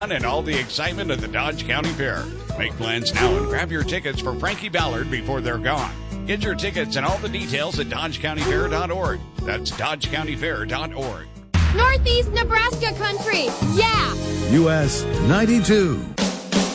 And all the excitement of the Dodge County Fair. Make plans now and grab your tickets for Frankie Ballard before they're gone. Get your tickets and all the details at DodgeCountyFair.org. That's DodgeCountyFair.org. Northeast Nebraska country, yeah! US 92.